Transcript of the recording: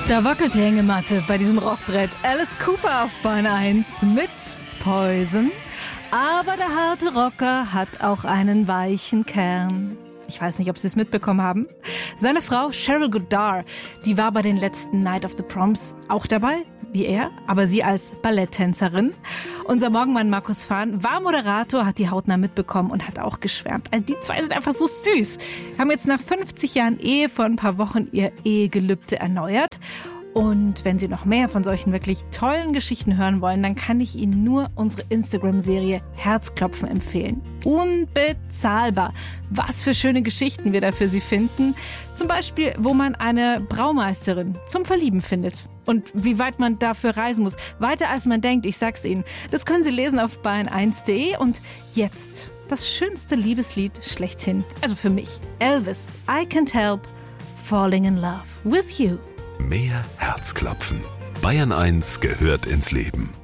Da wackelt die Hängematte bei diesem Rockbrett. Alice Cooper auf Bahn 1 mit Poison. Aber der harte Rocker hat auch einen weichen Kern. Ich weiß nicht, ob Sie es mitbekommen haben. Seine Frau Cheryl Goddard, die war bei den letzten Night of the Proms auch dabei, wie er, aber sie als Balletttänzerin. Unser Morgenmann Markus Fahn war Moderator, hat die hautnah mitbekommen und hat auch geschwärmt. Also die zwei sind einfach so süß. Haben jetzt nach 50 Jahren Ehe vor ein paar Wochen ihr Ehegelübde erneuert. Und wenn Sie noch mehr von solchen wirklich tollen Geschichten hören wollen, dann kann ich Ihnen nur unsere Instagram-Serie Herzklopfen empfehlen. Unbezahlbar. Was für schöne Geschichten wir da für Sie finden. Zum Beispiel, wo man eine Braumeisterin zum Verlieben findet. Und wie weit man dafür reisen muss. Weiter als man denkt, ich sag's Ihnen. Das können Sie lesen auf bayern1.de. Und jetzt das schönste Liebeslied schlechthin. Also für mich. Elvis, I Can't Help Falling in Love with You. Mehr Herzklopfen. Bayern 1 gehört ins Leben.